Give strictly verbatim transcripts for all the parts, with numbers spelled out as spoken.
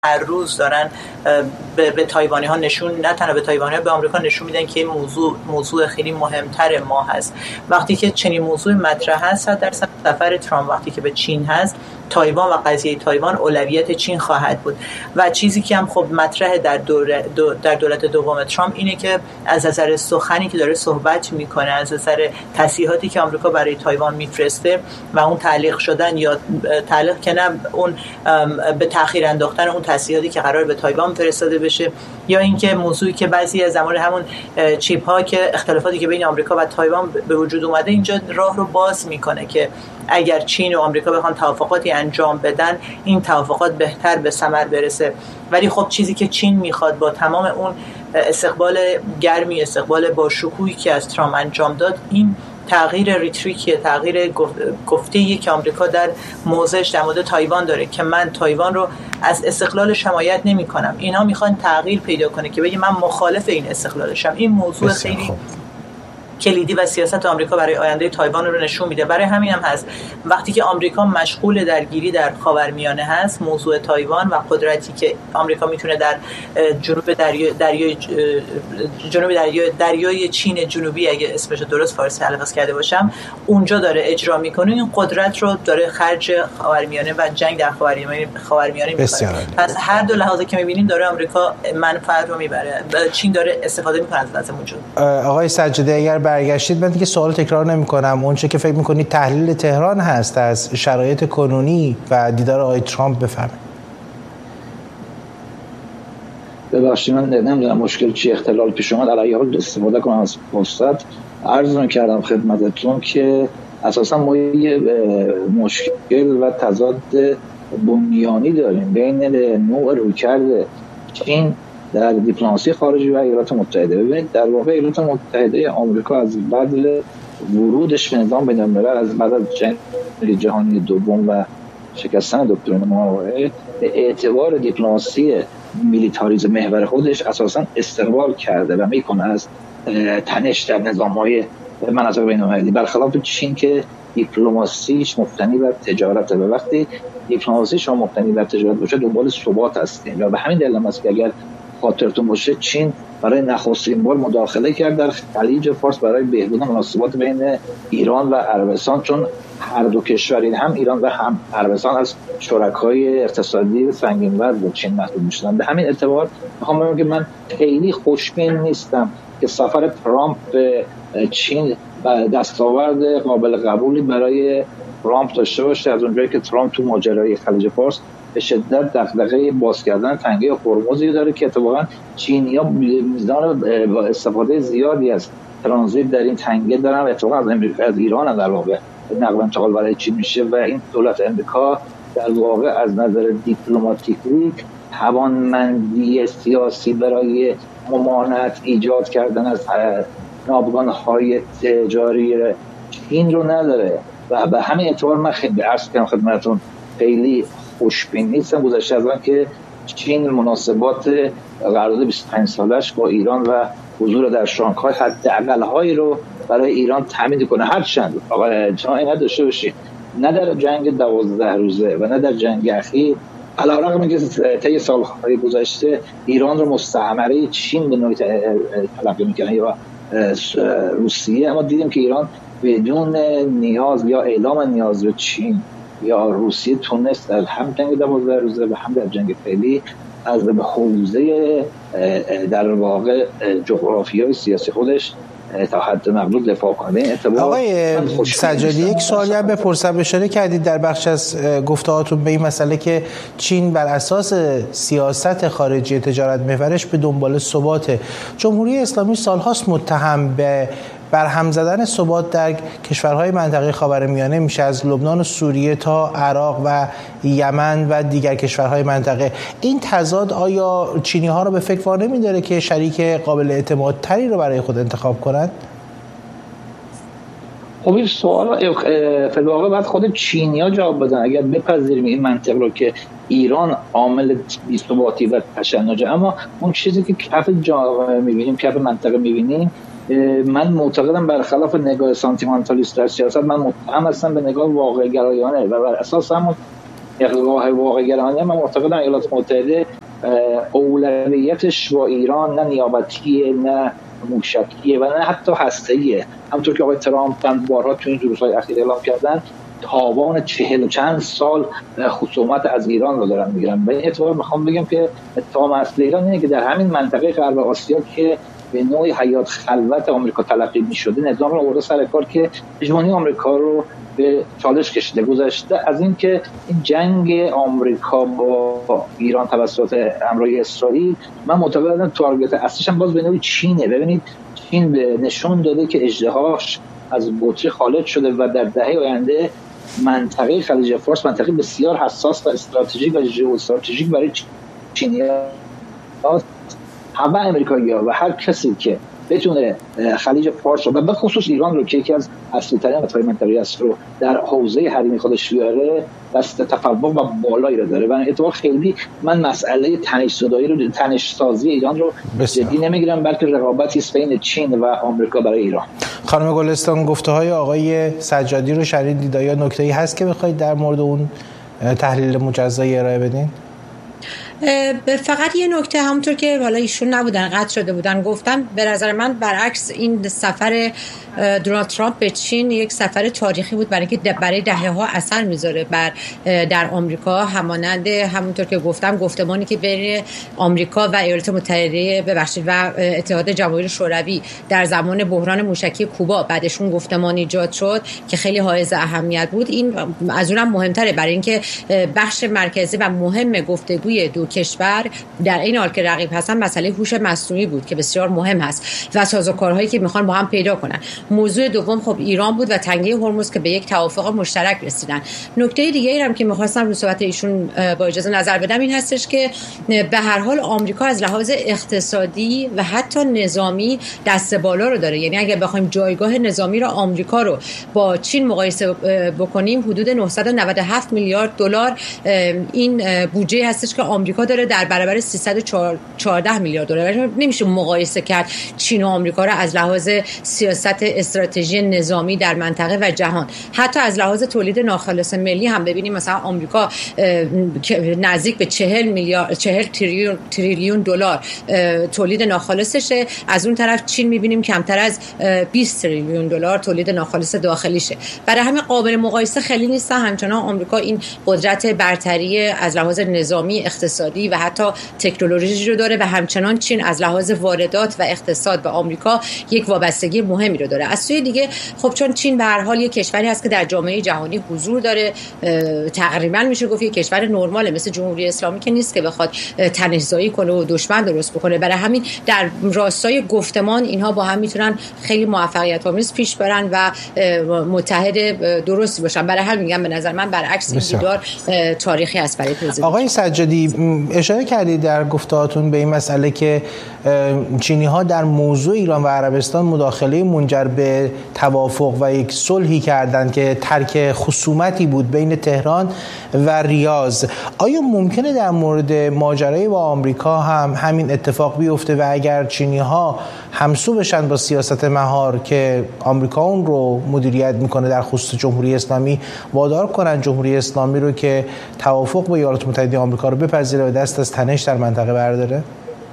هر روز دارن به, به تایوانی ها نشون، نه تنها به تایوانی ها، به آمریکا نشون میدن که این موضوع موضوع خیلی مهمتر ما هست. وقتی که چنین موضوع مطرح هست، صد درصد سفر ترامپ وقتی که به چین هست، تایوان و قضیه تایوان اولویت چین خواهد بود. و چیزی که هم خب مطرح در دوره دو در دولت دوم ترامپ اینه که از نظر سخنی که داره صحبت میکنه، از نظر تصریحاتی که آمریکا برای تایوان میفرسته و اون تعلیق شدن یا تعلیق که نه اون به تأخیر انداختن اون تصریحاتی که قرار به تایوان فرستاده بشه، یا اینکه موضوعی که بعضی از زمان همون چیپ ها که اختلافاتی که بین آمریکا و تایوان به وجود اومده، اینجا راه رو باز میکنه که اگر چین و آمریکا بخوان توافقاتی انجام بدن، این توافقات بهتر به ثمر برسه. ولی خب چیزی که چین میخواد با تمام اون استقبال گرمی، استقبال با شکوهی که از ترامپ انجام داد، این تغییر ریتریکیه، تغییر گفته‌ای که آمریکا در موضعش در مورد تایوان داره که من تایوان رو از استقلالش حمایت نمی‌کنم. اینا میخوان تغییر پیدا کنه که بگه من مخالف این استقلالشم. این موضوع خیلی خوب. کلیدی و سیاست آمریکا برای آینده تایوان رو نشون میده. برای همین هم هست وقتی که آمریکا مشغول درگیری در خاورمیانه هست، موضوع تایوان و قدرتی که آمریکا میتونه در جنوب دریای دریای جنوب دریای دریای چین جنوبی، اگه اسمش درست فارسی تلفظ کرده باشم، اونجا داره اجرا میکنه، این قدرت رو داره خرج خاورمیانه و جنگ در خاورمیانه خاورمیانه میکنه. پس هر دو لحاظی که میبینیم داره آمریکا منفعت رو میبره، چین داره استفاده میکنه از وضع موجود. آقای سجادی اگر برگشتید، من دیگه سوال تکرار نمی‌کنم، اون چه که فکر می‌کنید تحلیل تهران هست از شرایط کنونی و دیدار آقای ترامپ بفرمایید. ببخشید من نمیدونم مشکل چی اختلال پیش اومد، علیه حال استفاده کنم از فرصت عرض کردم خدمتتون که اساسا ما یه مشکل و تضاد بنیانی داریم بین نوع رویکرد چین در دیپلماسی خارجی و ایالات متحده. ببینید در واقع ایالات متحده آمریکا از بعد ورودش به نظام بین‌الملل، از بعد از جنگ جهانی دوم و شکستن دکترین مونرو، به اعتبار دیپلماسی میلیتاریزم محور خودش اساساً استقبال کرده و میکنه از تنش در نظام‌های مناطق بین‌المللی، برخلاف چین که دیپلماسیش مبتنی بر تجارت. و وقتی دیپلماسیش مبتنی بر تجارت باشه دنبال ثبات هستیم و به همین دلیل است که اگر خاطرتون باشه چین برای نخستین بار مداخله کرد در خلیج فارس برای بهبود مناسبات بین ایران و عربستان، چون هر دو کشور، هم ایران و هم عربستان، از شرکای اقتصادی سنگین وزن با چین محسوب میشدن. به همین اعتبار میخوام بگم که من خیلی خوشبین نیستم که سفر ترامپ به چین دستاورد قابل قبولی برای ترامپ داشته باشه، از اونجایی که ترامپ تو ماجرای خلیج فارس به شدت دغدغه باز کردن تنگه هرمزی داره که اتفاقا چینی‌ها میزان با استفاده زیادی از ترانزیت در این تنگه دارن و اتفاقا از امریکا، از ایران هم در واقع نقل و انتقال برای چین میشه و این دولت امریکا در واقع از نظر دیپلماتیکی توانمندی سیاسی برای ممانعت ایجاد کردن از ناوگان‌های تجاری چین رو نداره و به همین اعتبار من خیلی عرض کردم خدمتتون خیلی خوشبین نیستم گذشته از آن که چین مناسبات قرارداد بیست و پنج سالش با ایران و حضور در شانگهای حداقل‌هایی رو برای ایران تامین کنه. هرچند آقا شما این نداشته باشید، نه در جنگ دوازده روزه و نه در جنگ اخیر، علیرغم اینکه طی سال‌های گذشته ایران رو مستعمره چین به نوعی تلقی می‌کنه یا روسیه، اما دیدیم که ایران بدون نیاز یا اعلام نیاز به چین یا روسیه تونست در هم جنگ دوازده روزه و هم در جنگ فعلی از به حوزه در واقع جغرافیای سیاسی خودش تا حد مقدور دفاع کنه. آقای سجادی یک سوالی هم بپرسم، اشاره کردید در بخش از گفته‌هاتون به این مسئله که چین بر اساس سیاست خارجی تجارت محورش به دنبال ثبات. جمهوری اسلامی سالهاست متهم به برهم زدن ثبات در کشورهای منطقه خاورمیانه میشه، از لبنان و سوریه تا عراق و یمن و دیگر کشورهای منطقه. این تضاد آیا چینی‌ها رو به فکر وانه می‌داره که شریک قابل اعتماد تری رو برای خود انتخاب کنند؟ خب این سوال فی الواقع باید خود چینی‌ها جواب بدن. اگر بپذیریم این منطق رو که ایران عامل بی‌ثباتی و تشنجه، اما اون چیزی که کف جامعه می‌بینیم، کف منطقه می‌بینیم، من معتقدم برخلاف نگاه سانتیمانتالیست در سیاست، من متهم هستم به نگاه واقع گرایانه و بر اساس همون نگاه واقع گرایانه، من معتقدم ایالات متحده اولویتش با ایران نه نیابتیه، نه موشکیه و نه حتی هسته‌ایه. همونطور که آقای ترامپ چند بارها تو این روزهای اخیر اعلام کردن تاوان چهل و چند سال خصومت از ایران رو دارن میگیرن. و این اتفاق میخوام بگم که اتهام اصلی ایران اینه که در همین منطقه غرب آسیا که به نوعی حیات خلوت آمریکا تلقی می‌شده، نظام رو آورده سر کار که هژمونی آمریکا رو به چالش کشیده. گذشته از این که این جنگ آمریکا با ایران توسط همراهی اسرائیل، من معتقدم تارگت اصلیش هم باز به نوعی چینه. ببینید چین به نشون داده که اژدهاش از بطری خالد شده و در دهه آینده منطقه خلیج فارس منطقه بسیار حساس و استراتژیک و ژئواستراتژیک برای چینی‌ها، همه امریکایی‌ها و هر کسی که بتونه خلیج فارس رو و به خصوص ایران رو که یکی از اصلی‌ترین مناطق منطقه‌ای است رو در حوزه حریمی خودش بیاره، دست تفوق و بالایی رو داره. و اتفاق خیلی من مسئله تنش زدایی رو تنش سازی ایران رو جدی نمیگیرم، بلکه رقابتی است بین چین و آمریکا برای ایران. خانم گلستان، گفته‌های آقای سجادی رو شنیدید، یا نکته‌ای هست که بخواید در مورد اون تحلیل مجزایی ارائه بدین؟ فقط یه نکته، همونطور که حالا ایشون نبودن قطع شده بودن گفتم، به نظر من برعکس این سفر دونالد ترامپ به چین یک سفر تاریخی بود، برای اینکه برای دهه‌ها اثر میذاره بر در آمریکا، همانند همونطور که گفتم گفتمانی که بین آمریکا و ایالات متحده ببخشید و اتحاد جماهیر شوروی در زمان بحران موشکی کوبا بعدشون گفتمان ایجاد شد که خیلی حائز اهمیت بود. این از اونم مهمتره برای اینکه بخش مرکزی و مهم گفتگوی دو کشور در این حال که رقیب هستن مسئله هوش مصنوعی بود که بسیار مهم هست و سازوکارهایی که میخوان با هم پیدا کنن. موضوع دوم خب ایران بود و تنگه هرمز که به یک توافق مشترک رسیدن. نکته دیگه ای هم که میخواستم رو صحبت ایشون با اجازه نظر بدم این هستش که به هر حال آمریکا از لحاظ اقتصادی و حتی نظامی دست بالا رو داره. یعنی اگه بخوایم جایگاه نظامی رو آمریکا رو با چین مقایسه بکنیم، حدود نهصد و نود و هفت میلیارد دلار این بودجه هستش که آمریکا داره در برابر سیصد و چهارده میلیارد دلار. نمیشه مقایسه کرد چین و آمریکا رو از لحاظ سیاست استراتژی نظامی در منطقه و جهان. حتی از لحاظ تولید ناخالص ملی هم ببینیم، مثلا آمریکا نزدیک به چهل میلیارد چهل تریلیون تریلیون دلار تولید ناخالصشه، از اون طرف چین میبینیم کمتر از بیست تریلیون دلار تولید ناخالص داخلیشه. برای همین قابل مقایسه خیلی نیست. همچنان آمریکا این قدرت برتری از لحاظ نظامی، اقتصادی و حتی تکنولوژی رو داره و همچنان چین از لحاظ واردات و اقتصاد به آمریکا یک وابستگی مهمی رو داره. از سوی دیگه خب چون چین به هر حال یک کشوری هست که در جامعه جهانی حضور داره، تقریبا میشه گفت یک کشور نرماله، مثل جمهوری اسلامی که نیست که بخواد تنش‌زایی کنه و دشمن درست بکنه. برای همین در راستای گفتمان اینها با هم میتونن خیلی موفقیت آمیز پیش برن و متحد درستی باشن. برای همین میگم به نظر من برعکس این دیدار تاریخی است برای پرزیدنت. آقای سجادی، اشاره کردید در گفتهاتون به این مسئله که چینی‌ها در موضوع ایران و عربستان مداخله منجر به توافق و یک صلحی کردند که ترک خصومتی بود بین تهران و ریاض. آیا ممکنه در مورد ماجرای با آمریکا هم همین اتفاق بیفته و اگر چینی‌ها همسو بشن با سیاست مهار که آمریکا اون رو مدیریت میکنه، در خصوص جمهوری اسلامی وادار کنن جمهوری اسلامی رو که توافق با ایالات متحده آمریکا رو بپذیره و دست از تنش در منطقه برداره؟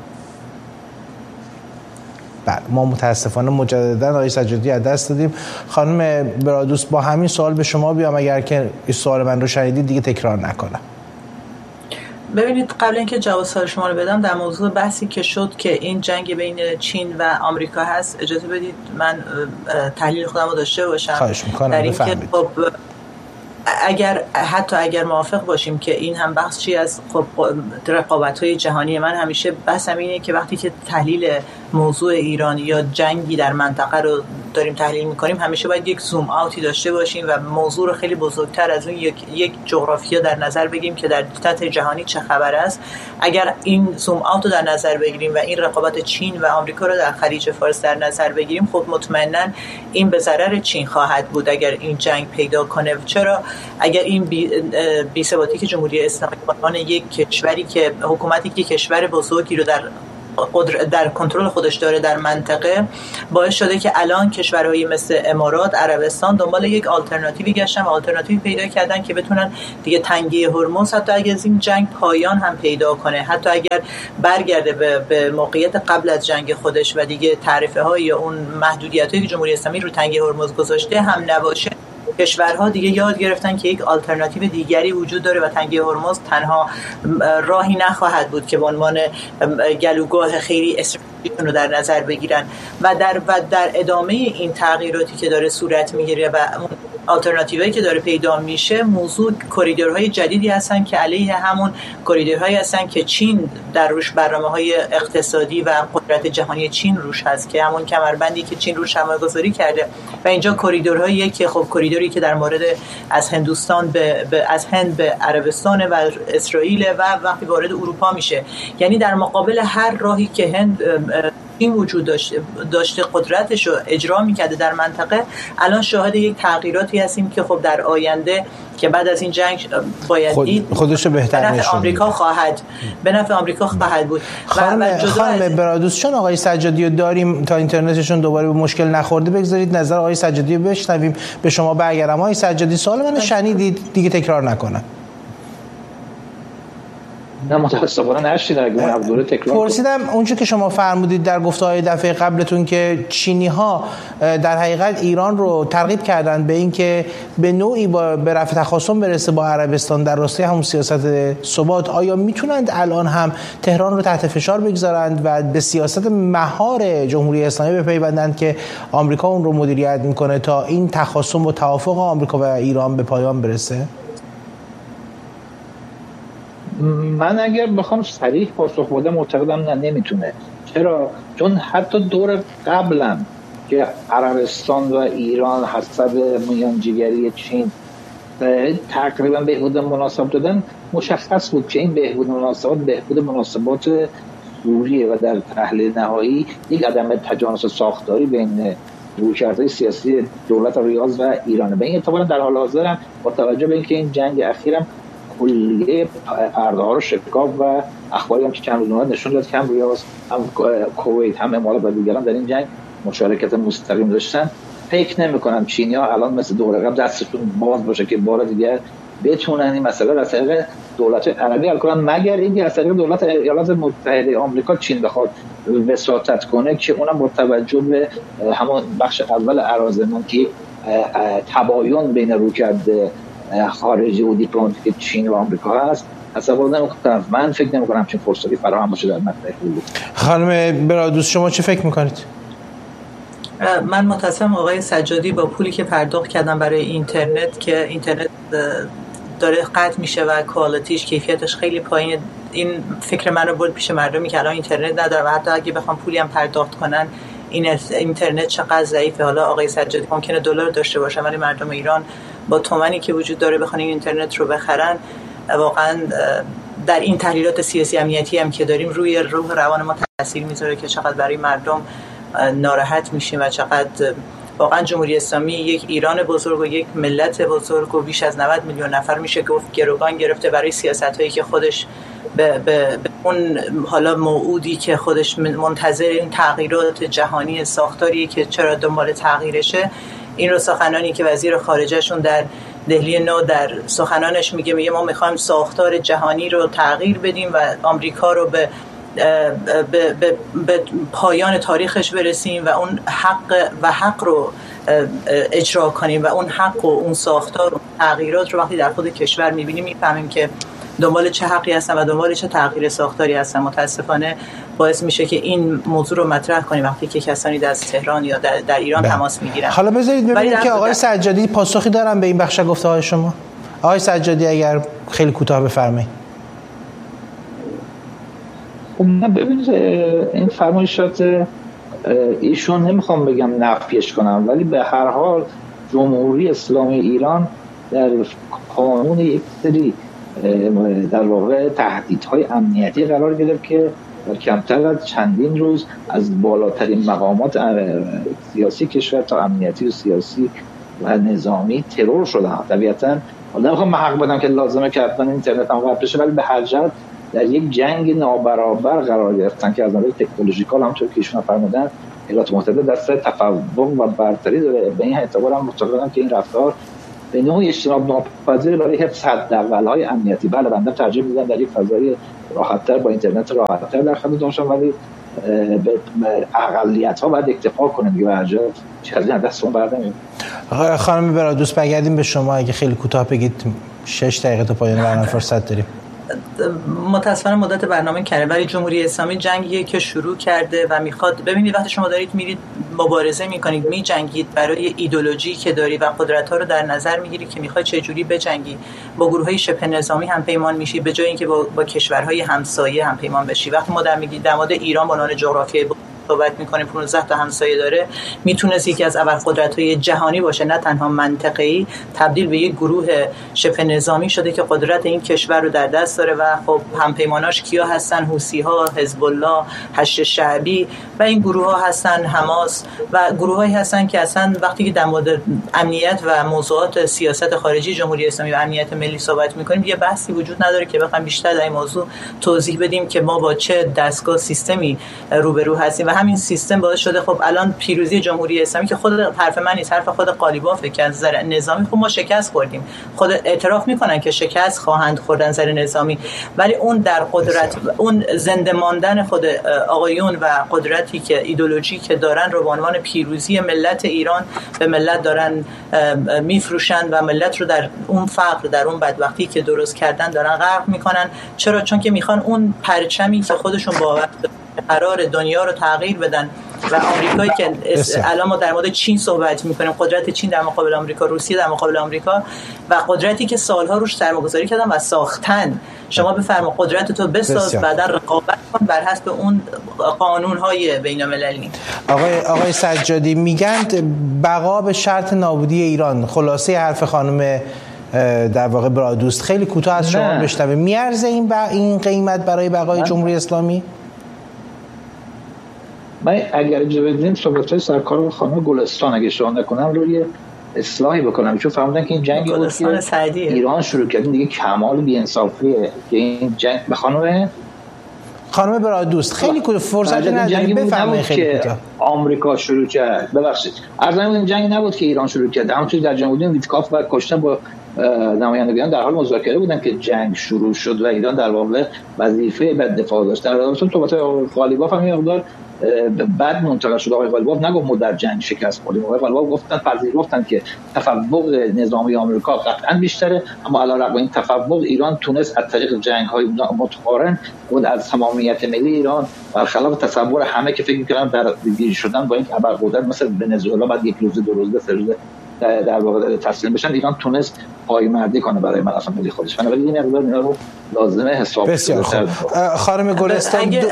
بله، ما متاسفانه مجددا آقای سجادی از دست دادیم. خانم برادوس، با همین سوال به شما بیام، اگر که این سوال من رو شنیدید دیگه تکرار نکنم. ببینید، قبل اینکه جواب سوال شما رو بدم، در موضوع بحثی که شد که این جنگ بین چین و آمریکا هست، اجازه بدید من تحلیل خودم رو داشته باشم. خواهش می‌کنم، در این که خب اگر حتی اگر موافق باشیم که این هم بحثی از خب رقابت‌های جهانی، من همیشه بحثم اینه که وقتی که تحلیل موضوع ایران یا جنگی در منطقه رو داریم تحلیل می‌کنیم، همیشه باید یک زوم آوتی داشته باشیم و موضوع رو خیلی بزرگتر از اون یک یک جغرافیا در نظر بگیریم که در سطح جهانی چه خبر است. اگر این زوم آوت رو در نظر بگیریم و این رقابت چین و آمریکا رو در خلیج فارس در نظر بگیریم، خب مطمئناً این به ضرر چین خواهد بود اگر این جنگ پیدا کنه. چرا؟ اگر این بی, بی ثباتی که جمهوری اسلامی به عنوان یک کشوری که حکومتی که کشور بزرگی رو در در کنترل خودش داره در منطقه، باعث شده که الان کشورهایی مثل امارات، عربستان دنبال یک آلترناتیوی گشتن و آلترناتیوی پیدا کردن که بتونن دیگه تنگه هرمز حتی اگر از این جنگ پایان هم پیدا کنه، حتی اگر برگرده به, به موقعیت قبل از جنگ خودش و دیگه تعرفه های یا اون محدودیتایی که جمهوری اسلامی رو تنگه هرمز گذاشته هم نباشه، کشورها دیگه یاد گرفتن که یک آلترناتیو دیگری وجود داره و تنگه هرمز تنها راهی نخواهد بود که به عنوان گلوگاه خیلی استراتژیک رو در نظر بگیرن و در و در ادامه این تغییراتی که داره صورت میگیره و اون آلترناتیوهایی که داره پیدا میشه، موضوع کریدورهای جدیدی هستن که علیه همون کریدورهایی هستن که چین در روش برنامه‌های اقتصادی و قدرت جهانی چین روش هست که همون کمربندی که چین روش سرمایه‌گذاری کرده و اینجا کریدورهایی که خب کریدوری که در مورد از هندوستان به, به از هند به عربستان و اسرائیل و وقتی وارد اروپا میشه، یعنی در مقابل هر راهی که هند این وجود داشته داشته قدرتش رو اجرا میکرده در منطقه، الان شاهد یک تغییراتی هستیم که خب در آینده که بعد از این جنگ باید خود دید خودش رو بهتر نفع آمریکا خواهد به نفع آمریکا خواهد بود. خانم, خانم برادوس، چون آقای سجادی رو داریم تا اینترنتشون دوباره به مشکل نخورده، بگذارید نظر آقای سجادی رو بشنویم، به شما برگردم. آقای سجادی سوال منو شنیدید، دیگه تکرار نکنم. نه متاسفانه نشیدم، اگه من دوره تکرار پرسیدم اونجا که شما فرمودید در گفته‌های دفعه قبلتون که چینی‌ها در حقیقت ایران رو ترغیب کردن به این که به نوعی با به رفع تخاصم برسه با عربستان در راستای همون سیاست ثبات، آیا میتونند الان هم تهران رو تحت فشار بگذارند و به سیاست مهار جمهوری اسلامی بپیوندند که آمریکا اون رو مدیریت میکنه تا این تخاصم و توافق آمریکا و ایران به پایان برسه؟ من اگر بخوام صریح پاسخ بدم معتقدم نه، نمیتونه. چرا؟ چون حتی دور قبلا که عربستان و ایران حسب میانجیگری چین تقریبا بهبود مناسبات دادن، مشخص بود که این بهبود مناسبات بهبود مناسبات سوریه و در تحلیل نهایی یک عدم تجانس ساختاری بین رویکردهای سیاسی دولت ریاض و ایران. به این اعتبار در حال حاضر هم با توجه به اینکه این جنگ اخیرم کلیه پرده‌ها رو شکاف و اخباری هم که چند روز اومد نشون داد که هم ریاض، هم کویت، هم امارات و دیگران در این جنگ مشارکت مستقیم داشتن. فکر نمی‌کنم چینی‌ها الان مثل دوره قبل دستشون باز باشه که بار دیگه بتونن این مسئله را از طریق دولت عربی حل کنن، مگر اینکه از طریق دولت ایالات متحده آمریکا چین بخواد وساطت کنه که اونم با توجه به همون بخش اول عرضمون که تباین بین رویکرد خارجی و دیپلماتیک چین و آمریکا هست تصور نمی‌کنم. من فکر نمی‌کنم چه فرصتی فراهم باشه در مقطع خوبی. خانم برادوس شما چه فکر می‌کنید؟ من متأسفم آقای سجادی با پولی که پرداخت کردن برای اینترنت که اینترنت داره قطع میشه و کوالیتیش کیفیتش خیلی پایینه، این فکر من رو برد پیش مردمی که الان اینترنت نداره و حتی اگه بخوام پولی هم پرداخت کنن این اینترنت چقدر ضعیفه. حالا آقای سجادی ممکنه دلار داشته باشه ولی مردم ایران با تومانی که وجود داره بخوان این اینترنت رو بخرن، واقعا در این تحلیلات سیاسی امنیتی هم که داریم روی روح روان ما تاثیر میذاره که چقدر برای مردم ناراحت میشیم و چقدر واقعا جمهوری اسلامی یک ایران بزرگ و یک ملت بزرگ و بیش از نود میلیون نفر میشه گفت گروگان گرفته برای سیاستایی که خودش به, به, به اون حالا موعودی که خودش منتظر این تغییرات جهانی ساختاریه که چرا دنبال تغییرشه. این رو سخنانی که وزیر خارجهشون در دهلی نو در سخنانش میگه میگه ما میخوایم ساختار جهانی رو تغییر بدیم و آمریکا رو به به, به, به پایان تاریخش برسیم و اون حق و حق رو اجرا کنیم و اون حق و اون ساختار و تغییرات رو وقتی در خود کشور میبینیم میفهمیم که دنبال چه حقی هستن و دنبال چه تغییر ساختاری هستن. متاسفانه باعث میشه که این موضوع رو مطرح کنیم وقتی که کسانی از تهران یا در, در ایران بله. تماس میگیرن. حالا بذارید ببینید که آقای سجادی پاسخی دارن به این بخش گفته‌های شما. آقای سجادی اگر خیلی کوتاه بفرمایید. من ببینید این فرمایشات ایشون نمیخوام بگم نفیش کنم ولی به هر حال جمهوری اسلامی ایران در قانون یک سری در واقع تهدیدهای امنیتی قرار گرفت که در کمتر از چندین روز از بالاترین مقامات سیاسی کشور تا امنیتی و سیاسی و نظامی ترور شدن. طبیعتاً نمیخوام حق بدم که لازمه که حتما اینترنت هم قطع بشه ولی به هر جهت در یک جنگ نابرابر قرار گرفتن که از نظر تکنولوژیکال هم طور که ایشون فرمودن ایالات متحده دست تفوق و برتری داره. به این اعتبار هم متفقم که این رفتار به نوعی اجتناب ناپذیر برای حفظ حداقل‌های امنیتی. بله بنده ترجیح میدم در یک فضای راحت‌تر با اینترنت راحت‌تر در خدمت باشم، ولی به اقلیت‌ها باید اکتفا کنیم دیگه. برجا چیزی از دستمون برنمیاد. خانم برادوست برگردیم به شما، اگه خیلی کوتاه بگید، شش دقیقه تا پایان برنامه فرصت داریم. متاسفانه مدت برنامه کرده، ولی جمهوری اسلامی جنگیه که شروع کرده و میخواد. ببینید وقتی شما دارید میرید مبارزه میکنید، میجنگید برای ایدئولوژی که داری و قدرت‌ها رو در نظر میگیری که میخوای چه جوری بجنگی، با گروه‌های شبه نظامی هم پیمان میشی به جای اینکه با, با کشورهای همسایه هم پیمان بشی. وقتی ما در میگیم در مورد ایران به عنوان جغرافیای صحبت میکنیم، پانزده تا همسایه داره، میتونه یکی از ابرقدرت‌های جهانی باشه، نه تنها منطقه‌ای، تبدیل به یک گروه شبه نظامی شده که قدرت این کشور رو در دست داره و خب همپیماناش کیا هستن؟ حوثی‌ها، حزب الله، حشد شعبی و این گروه‌ها هستن، حماس و گروهایی هستن که اصلا وقتی که در مورد امنیت و موضوعات سیاست خارجی جمهوری اسلامی و امنیت ملی صحبت میکنیم، یه بحثی وجود نداره که بخوایم بیشتر در این موضوع توضیح بدیم که ما با چه دستگاه سیستمی روبرو هستیم. و همین سیستم باعث شده خب الان پیروزی جمهوری اسلامی که خود حرف من نیست، حرف خود قالیبافه که از نظر نظامی خب ما شکست خوردیم، خود اعتراف میکنن که شکست خواهند خورد از نظر نظامی، ولی اون در قدرت اون زنده ماندن خود آقایون و قدرتی که ایدئولوژی که دارن رو به عنوان پیروزی ملت ایران به ملت دارن میفروشن و ملت رو در اون فقر، در اون بدبختی که درست کردن دارن غرق میکنن. چرا؟ چون که میخوان اون پرچمی که خودشون باور قرار دنیا رو تغییر بدن و آمریکایی که الان ما در مورد چین صحبت میکنیم، قدرت چین در مقابل آمریکا، روسیه در مقابل آمریکا و قدرتی که سالها روش سرمایه‌گذاری کردن و ساختن. شما بفرما قدرت تو بساز، بعدا رقابت کن بر حسب اون قانون‌های بین‌المللی. آقای آقای سجادی میگن بقا به شرط نابودی ایران. خلاصه حرف خانم در واقع برادوست خیلی کوتاه از شما بشنویم. میارزه این با این قیمت برای بقای جمهوری اسلامی؟ من اگر اجازه بدین صحبت‌های سرکار خانم گلستان اگه اشتباه نکنم روی اصلاحی بکنم، چون فهمیدن که این جنگی بود که ایران شروع کرد دیگه کمال بی‌انصافیه که این جنگ به خانم خانم برادوست خیلی کوتاه فرصت نداریم بفرمایید. خیلی کوتاه. آمریکا شروع کرد، ببخشید عرض این جنگ نبود که ایران شروع کرد، همونطور در جنگ بودیم ویتکاف و کشتن با نمایندگان در حال مذاکره بودن که جنگ شروع شد و ایران در واقع وظیفه بعد دفاع داشت. در رابطه با قالیباف هم مقدار بعد منتقل شد. آقای قالیباف نگفت ما در جنگ شکست خوردیم، آقای قالیباف گفتن پذیرفتن که تفوق نظامی آمریکا قطعا بیشتره، اما علیرغم این تفوق ایران تونست از طریق جنگ‌های متقارن خود از تمامیت ملی ایران برخلاف تصور همه که فکر می‌کردن در گیر شدن با این ابرقدرت مثل ونزوئلا بعد یک روز دو روز سه روز در واقع تسلیم بشن، ایران تونست پایمردی کنه برای منافع ملی خودش. بنابراین این مقدار اینا رو لازمه حساب کنیم. خانم گلستان دو...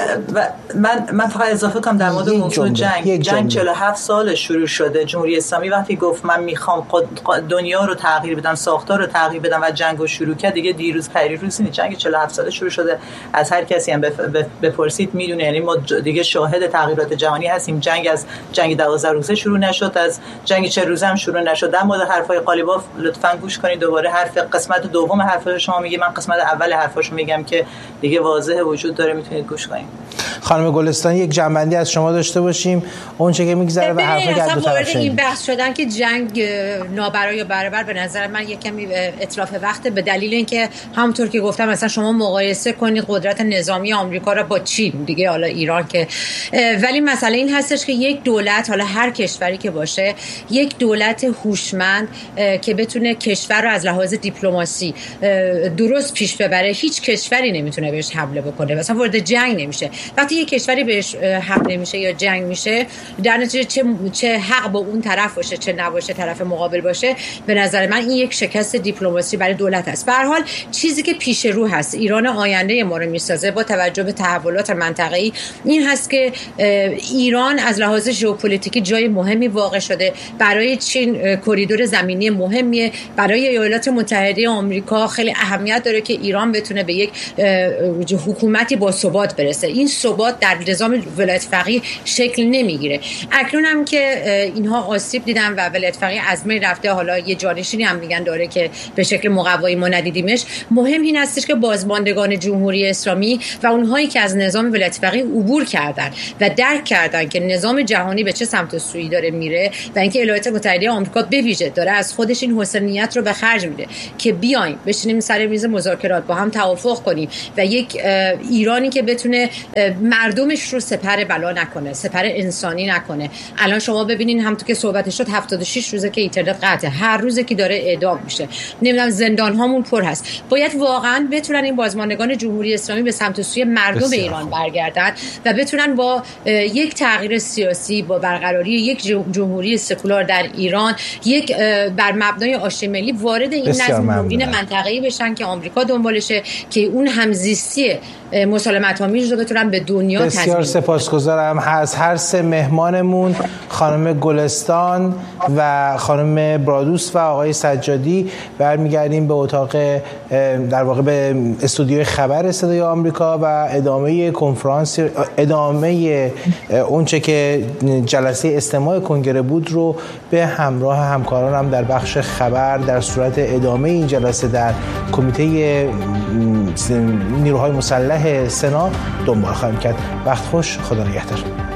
من من فقط اضافه کنم در مورد موضوع جنگ. جنگ چهل و هفت سال شروع شده. جمهوری اسلامی وقتی گفت من میخوام دنیا رو تغییر بدم، ساختار رو تغییر بدم و جنگ رو شروع کرد، دیگه دیروز پریروز نیست. جنگ چهل و هفت ساله شروع شده. از هر کسی هم بپرسید میدونه. یعنی ما دیگه شاهد تغییرات جهانی هستیم. جنگ از جنگ دوازده روزه شروع نشد، از جنگ چهل روزه هم شروع نشد. در مورد حرفای قالیباف لطفاً گوش کنید. دوباره حرف قسمت دوم حرف شما میگه، من قسمت اول حرفاشو میگم که دیگه واضحه وجود داره، میتونید گوش کنید. خانم گلستان یک جنبندی از شما داشته باشیم اون چه که میگذره و حرفا که دو طرف شدن. این بحث شدن که جنگ نابرای یا برابر، به نظر من یک کمی اتلاف وقته، به دلیل اینکه همونطور که گفتم مثلا شما مقایسه کنید قدرت نظامی آمریکا را با چین دیگه، حالا ایران که، ولی مسئله این هستش که یک دولت، حالا هر کشوری که باشه، یک دولت هوشمند که بتونه کشور رو از لحاظ دیپلماسی درست پیش ببره، هیچ کشوری نمیتونه بهش حمله بکنه، مثلا وارد جنگ نمیشه. وقتی یک کشوری بهش حمله میشه یا جنگ میشه، در نتیجه چه چه حق با اون طرف باشه چه نباشه، طرف مقابل باشه، به نظر من این یک شکست دیپلماسی برای دولت است. به هر حال چیزی که پیش رو هست، ایران آینده ما رو میسازه با توجه به تحولات منطقه‌ای، این هست که ایران از لحاظ ژئوپلیتیکی جای مهمی واقع شده. برای چین کریدور زمینی مهمیه، برای ایالات متحده آمریکا خیلی اهمیت داره که ایران بتونه به یک حکومتی با ثبات برسه. این ثبات در نظام ولایت فقیه شکل نمیگیره. اکنون هم که اینها آسیب دیدن و ولایت فقیه از بین رفته، حالا یه جانشینی هم میگن داره که به شکل مقوایی ما ندیدیمش. مهم این هستش که بازماندگان جمهوری اسلامی و اونهایی که از نظام ولایت فقیه عبور کردن و درک کردن که نظام جهانی به چه سمت و سویی داره میره و اینکه ایالات متحده آمریکا به ویژه داره از خودش این حسنیت رو به خرج میده که بیایم بشینیم سر میز مذاکرات با هم توافق کنیم و یک ایرانی که بتونه مردمش رو سپر بلا نکنه، سپر انسانی نکنه. الان شما ببینین همونطور که صحبتش شد هفتاد و شش روزه که اینترنت قطعه، هر روزه که داره اعدام میشه، نمیدونم زندان هامون پر هست. باید واقعا بتونن این بازماندگان جمهوری اسلامی به سمت و سوی مردم ایران برگردن و بتونن با یک تغییر سیاسی، با برقراری یک جمهوری سکولار در ایران، یک بر مبنای آشتی ملی وارد این نظم نوین منطقه‌ای بشن که آمریکا دنبالشه، که اون همزیستی مسالمت‌آمیز رو بتونن به دنیا تضمین. بسیار سپاسگزارم از هر سه مهمانمون، خانم گلستان و خانم برادوس و آقای سجادی. برمیگردیم به اتاق، در واقع به استودیوی خبر صدای آمریکا و ادامه کنفرانس، ادامه اونچه که جلسه استماع کنگره بود رو به همراه همکارانم در بخش خبر در صورت ادامه این جلسه در کمیته نیروهای مسلح سنا دنبال خواهیم کرد. وقت خوش، خدا نگهدار.